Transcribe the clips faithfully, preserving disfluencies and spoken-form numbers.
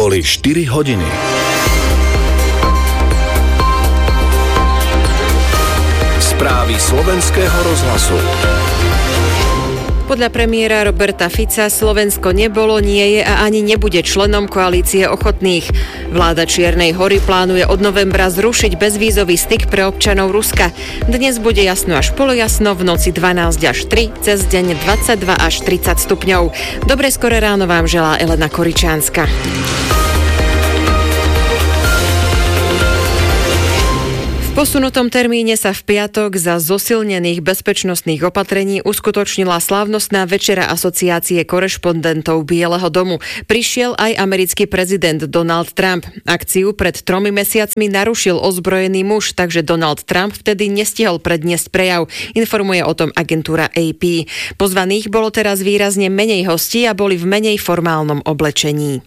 Boli štyri hodiny. Správy slovenského rozhlasu. Podľa premiéra Roberta Fica Slovensko nebolo, nie je a ani nebude členom koalície ochotných. Vláda Čiernej Hory plánuje od novembra zrušiť bezvízový styk pre občanov Ruska. Dnes bude jasno až polojasno, v noci dvanásť až tri, cez deň dvadsaťdva až tridsať stupňov. Dobré skoré ráno vám želá Elena Koričánska. V posunutom termíne sa v piatok za zosilnených bezpečnostných opatrení uskutočnila slávnostná večera Asociácie korešpondentov Bieleho domu. Prišiel aj americký prezident Donald Trump. Akciu pred tromi mesiacmi narušil ozbrojený muž, takže Donald Trump vtedy nestihol predniesť prejav. Informuje o tom agentúra á pé. Pozvaných bolo teraz výrazne menej hostí a boli v menej formálnom oblečení.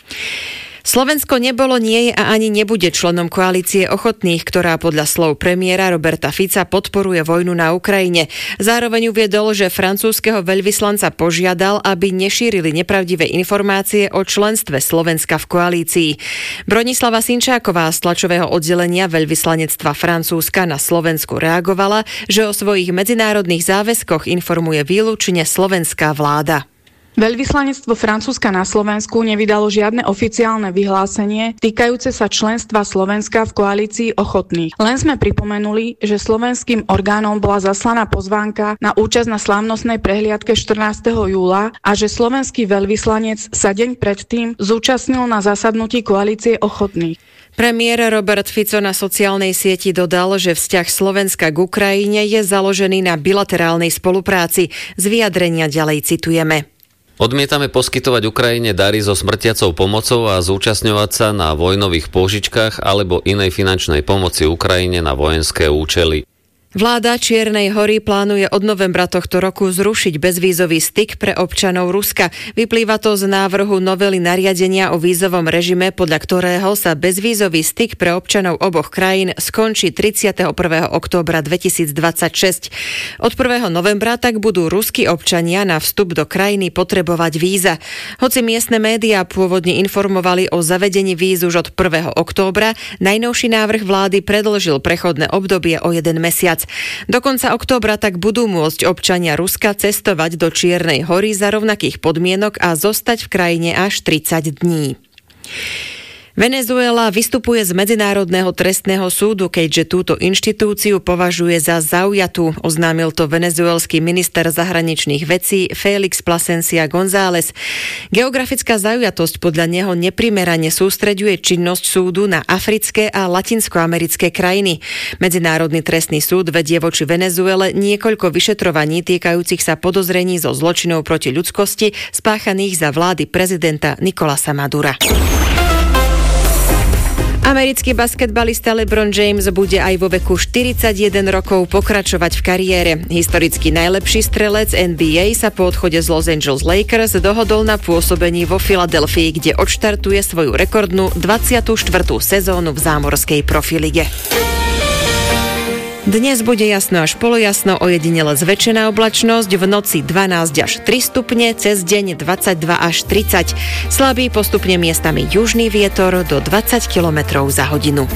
Slovensko nebolo, nie je a ani nebude členom koalície ochotných, ktorá podľa slov premiéra Roberta Fica podporuje vojnu na Ukrajine. Zároveň uviedol, že francúzskeho veľvyslanca požiadal, aby nešírili nepravdivé informácie o členstve Slovenska v koalícii. Bronislava Sinčáková z tlačového oddelenia veľvyslanectva Francúzska na Slovensku reagovala, že o svojich medzinárodných záväzkoch informuje výlučne slovenská vláda. Veľvyslanectvo Francúzska na Slovensku nevydalo žiadne oficiálne vyhlásenie týkajúce sa členstva Slovenska v koalícii ochotných. Len sme pripomenuli, že slovenským orgánom bola zaslaná pozvánka na účasť na slávnostnej prehliadke štrnásteho júla a že slovenský veľvyslanec sa deň predtým zúčastnil na zasadnutí koalície ochotných. Premiér Robert Fico na sociálnej sieti dodal, že vzťah Slovenska k Ukrajine je založený na bilaterálnej spolupráci. Z vyjadrenia ďalej citujeme. Odmietame poskytovať Ukrajine dary so smrtiacou pomocou a zúčastňovať sa na vojnových pôžičkách alebo inej finančnej pomoci Ukrajine na vojenské účely. Vláda Čiernej Hory plánuje od novembra tohto roku zrušiť bezvízový styk pre občanov Ruska. Vyplýva to z návrhu novely nariadenia o vízovom režime, podľa ktorého sa bezvízový styk pre občanov oboch krajín skončí tridsiateho prvého októbra dvetisícdvadsaťšesť. Od prvého novembra tak budú ruskí občania na vstup do krajiny potrebovať víza. Hoci miestne médiá pôvodne informovali o zavedení víz už od prvého októbra, najnovší návrh vlády predĺžil prechodné obdobie o jeden mesiac. Do konca októbra tak budú môcť občania Ruska cestovať do Čiernej Hory za rovnakých podmienok a zostať v krajine až tridsať dní. Venezuela vystupuje z Medzinárodného trestného súdu, keďže túto inštitúciu považuje za zaujatú. Oznámil to venezuelský minister zahraničných vecí Félix Plasencia González. Geografická zaujatosť podľa neho neprimerane sústreďuje činnosť súdu na africké a latinskoamerické krajiny. Medzinárodný trestný súd vedie voči Venezuele niekoľko vyšetrovaní týkajúcich sa podozrení zo zločinov proti ľudskosti spáchaných za vlády prezidenta Nicolasa Madura. Americký basketbalista LeBron James bude aj vo veku štyridsaťjeden rokov pokračovať v kariére. Historicky najlepší strelec en bí ej sa po odchode z Los Angeles Lakers dohodol na pôsobení vo Filadelfii, kde odštartuje svoju rekordnú dvadsiatu štvrtú sezónu v zámorskej profilige. Dnes bude jasno až polojasno, ojedinele zväčšená oblačnosť, v noci dvanásť až tri stupne, cez deň dvadsaťdva až tridsať. Slabý postupne miestami južný vietor do dvadsať kilometrov za hodinu.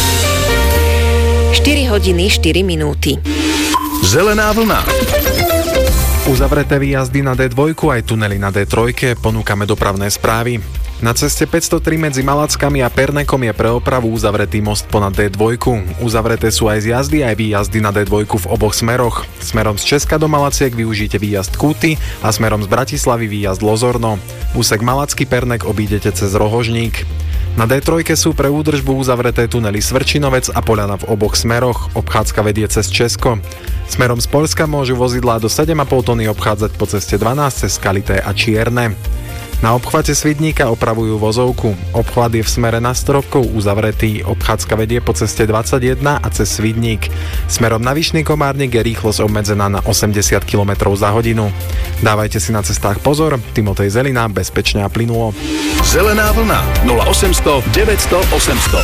štyri hodiny štyri minúty. Zelená vlna. Uzavreté výjazdy na dé dva aj tunely na dé tri ponúkame dopravné správy. Na ceste päťstotri medzi Malackami a Pernekom je pre opravu uzavretý most ponad dé dva. Uzavreté sú aj zjazdy aj výjazdy na dé dva v oboch smeroch. Smerom z Česka do Malaciek využite výjazd Kúty a smerom z Bratislavy výjazd Lozorno. Úsek Malacký Pernek obídete cez Rohožník. Na dé tri sú pre údržbu uzavreté tunely Svrčinovec a Poľana v oboch smeroch. Obchádzka vedie cez Česko. Smerom z Poľska môžu vozidlá do sedem a pol tony obchádzať po ceste dvanásť cez Skalité a Čierne. Na obchvate Svidníka opravujú vozovku. Obchvat je v smere na Stropkov uzavretý. Obchádzka vedie po ceste dvadsaťjeden a cez Svidník. Smerom na Vyšný Komárnik je rýchlosť obmedzená na osemdesiat kilometrov za hodinu. Dávajte si na cestách pozor. Timotej Zelina, bezpečne a plynulo. Zelená vlna nula osemsto deväťsto osemsto.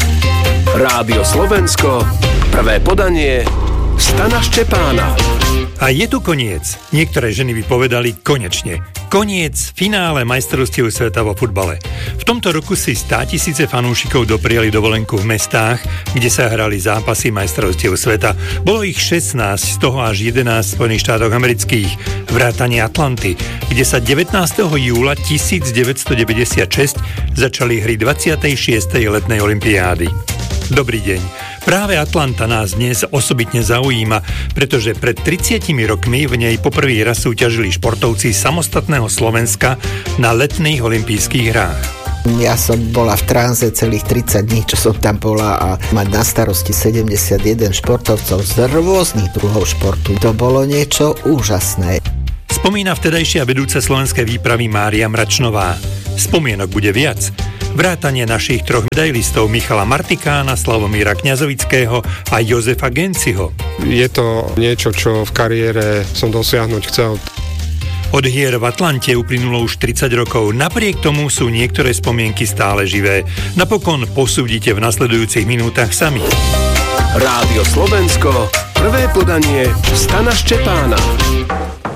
Rádio Slovensko, prvé podanie Stana Ščepána. A je tu koniec. Niektoré ženy by povedali konečne. Koniec finále majstrovstiev sveta vo futbale. V tomto roku si státisíce fanúšikov dopriali dovolenku v mestách, kde sa hrali zápasy majstrovstiev sveta. Bolo ich šestnásť, z toho až jedenásť v Spojených štátoch amerických, vrátane Atlanty, kde sa devätnásteho júla tisícdeväťstodeväťdesiatšesť začali hry dvadsiatej šiestej letnej olympiády. Dobrý deň. Práve Atlanta nás dnes osobitne zaujíma, pretože pred tridsiatimi rokmi v nej poprvý raz súťažili športovci samostatného Slovenska na letných olympijských hrách. Ja som bola v tranze celých tridsať dní, čo som tam bola, a mať na starosti sedemdesiatjeden športovcov z rôznych druhov športu. To bolo niečo úžasné. Spomína vtedajšia vedúca slovenskej výpravy Mária Mračnová. Spomienok bude viac. Vrátanie našich troch medailistov Michala Martikána, Slavomíra Kňazovického a Jozefa Genciho. Je to niečo, čo v kariére som dosiahnuť chcel. Od hier v Atlante uplynulo už tridsať rokov, napriek tomu sú niektoré spomienky stále živé. Napokon posúdite v nasledujúcich minútach sami. Rádio Slovensko, prvé podanie Stana Ščepána.